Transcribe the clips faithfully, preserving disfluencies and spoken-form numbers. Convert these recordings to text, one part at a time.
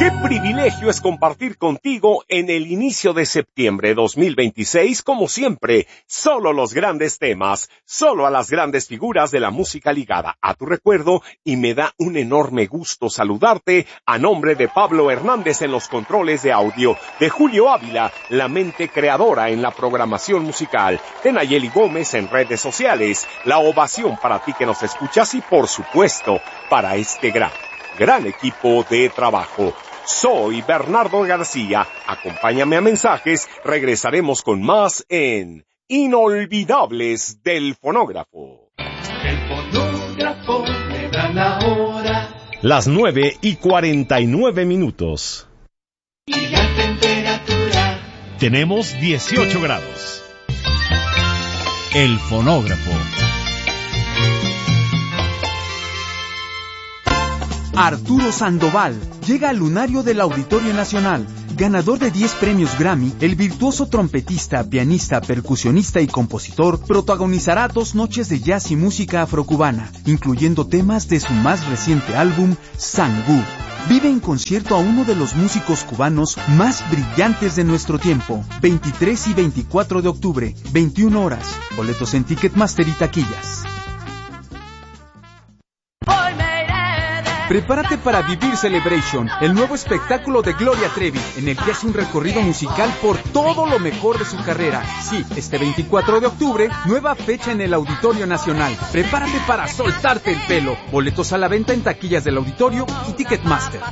Qué privilegio es compartir contigo en el inicio de septiembre dos mil veintiséis, como siempre, solo los grandes temas, solo a las grandes figuras de la música ligada a tu recuerdo, y me da un enorme gusto saludarte a nombre de Pablo Hernández en los controles de audio, de Julio Ávila, la mente creadora en la programación musical, de Nayeli Gómez en redes sociales, la ovación para ti que nos escuchas y por supuesto, para este gran, gran equipo de trabajo. Soy Bernardo García, acompáñame a mensajes, regresaremos con más en Inolvidables del Fonógrafo. El fonógrafo me da la hora. Las nueve y cuarenta y nueve minutos. Y la temperatura. Tenemos dieciocho grados. El Fonógrafo. Arturo Sandoval llega al lunario del Auditorio Nacional. Ganador de diez premios Grammy, el virtuoso trompetista, pianista, percusionista y compositor protagonizará dos noches de jazz y música afrocubana, incluyendo temas de su más reciente álbum, Sangú. Vive en concierto a uno de los músicos cubanos más brillantes de nuestro tiempo. veintitrés y veinticuatro de octubre, veintiuna horas. Boletos en Ticketmaster y taquillas. Prepárate para vivir Celebration, el nuevo espectáculo de Gloria Trevi, en el que hace un recorrido musical por todo lo mejor de su carrera. Sí, este veinticuatro de octubre, nueva fecha en el Auditorio Nacional. Prepárate para soltarte el pelo. Boletos a la venta en taquillas del Auditorio y Ticketmaster.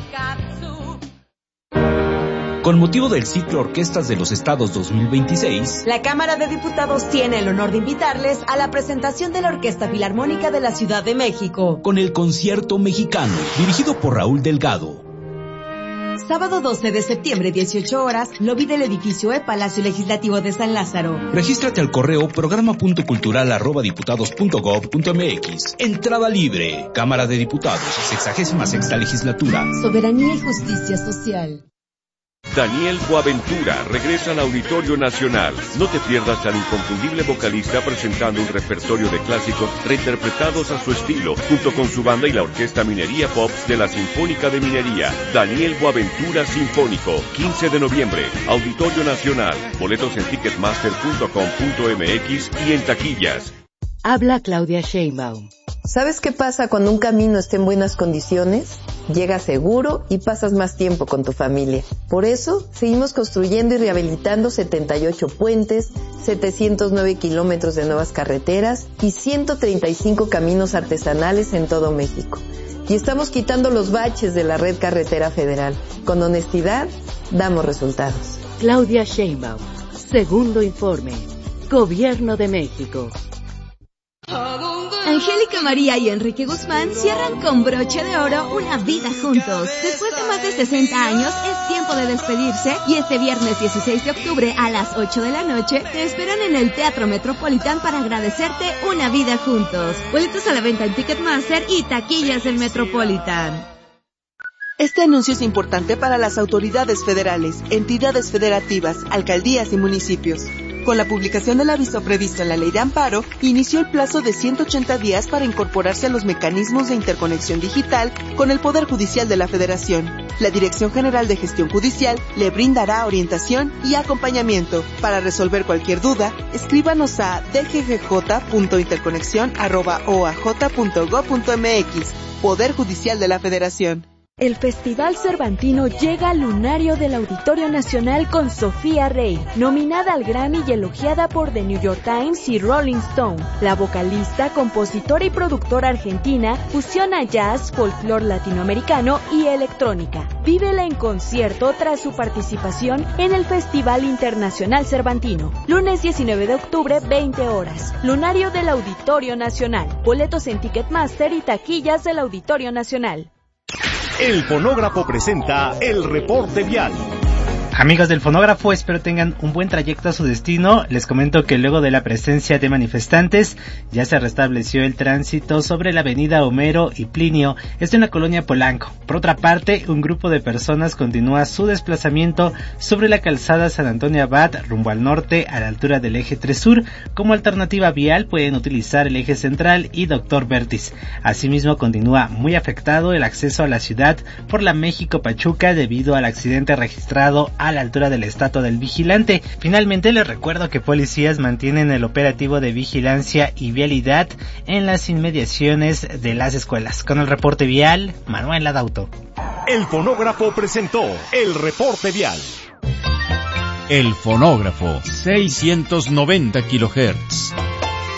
Con motivo del ciclo Orquestas de los Estados dos mil veintiséis, la Cámara de Diputados tiene el honor de invitarles a la presentación de la Orquesta Filarmónica de la Ciudad de México, con el Concierto Mexicano, dirigido por Raúl Delgado. Sábado doce de septiembre, dieciocho horas, lobby del edificio E Palacio Legislativo de San Lázaro. Regístrate al correo programa punto cultural arroba diputados punto gob punto mx. Entrada libre. Cámara de Diputados, sexagésima sexta legislatura. Soberanía y justicia social. Daniel Boaventura regresa al Auditorio Nacional. No te pierdas al inconfundible vocalista presentando un repertorio de clásicos reinterpretados a su estilo, junto con su banda y la Orquesta Minería Pops de la Sinfónica de Minería. Daniel Boaventura Sinfónico, quince de noviembre, Auditorio Nacional. Boletos en ticketmaster punto com punto mx y en taquillas. Habla Claudia Sheinbaum. ¿Sabes qué pasa cuando un camino está en buenas condiciones? Llegas seguro y pasas más tiempo con tu familia. Por eso, seguimos construyendo y rehabilitando setenta y ocho puentes, setecientos nueve kilómetros de nuevas carreteras y ciento treinta y cinco caminos artesanales en todo México. Y estamos quitando los baches de la red carretera federal. Con honestidad, damos resultados. Claudia Sheinbaum. Segundo informe. Gobierno de México. Angélica María y Enrique Guzmán cierran con broche de oro una vida juntos. Después de más de sesenta años, es tiempo de despedirse y este viernes dieciséis de octubre a las ocho de la noche te esperan en el Teatro Metropolitan para agradecerte una vida juntos. Boletos a la venta en Ticketmaster y taquillas del Metropolitan. Este anuncio es importante para las autoridades federales, entidades federativas, alcaldías y municipios. Con la publicación del aviso previsto en la Ley de Amparo, inició el plazo de ciento ochenta días para incorporarse a los mecanismos de interconexión digital con el Poder Judicial de la Federación. La Dirección General de Gestión Judicial le brindará orientación y acompañamiento. Para resolver cualquier duda, escríbanos a d g g j punto interconexión arroba o a j punto gob punto mx. Poder Judicial de la Federación. El Festival Cervantino llega al lunario del Auditorio Nacional con Sofía Rey, nominada al Grammy y elogiada por The New York Times y Rolling Stone. La vocalista, compositora y productora argentina fusiona jazz, folclore latinoamericano y electrónica. Vívela en concierto tras su participación en el Festival Internacional Cervantino. Lunes diecinueve de octubre, veinte horas. Lunario del Auditorio Nacional. Boletos en Ticketmaster y taquillas del Auditorio Nacional. El Fonógrafo presenta el reporte vial. Amigos del fonógrafo, espero tengan un buen trayecto a su destino. Les comento que luego de la presencia de manifestantes, ya se restableció el tránsito sobre la avenida Homero y Plinio, esto en la colonia Polanco. Por otra parte, un grupo de personas continúa su desplazamiento sobre la calzada San Antonio Abad, rumbo al norte, a la altura del eje tres Sur. Como alternativa vial pueden utilizar el eje central y Doctor Vértiz. Asimismo, continúa muy afectado el acceso a la ciudad por la México Pachuca debido al accidente registrado a la altura de la estatua del vigilante. Finalmente, les recuerdo que policías mantienen el operativo de vigilancia y vialidad en las inmediaciones de las escuelas. Con el reporte vial, Manuel Adauto. El fonógrafo presentó el reporte vial. El fonógrafo, seiscientos noventa kilohertz.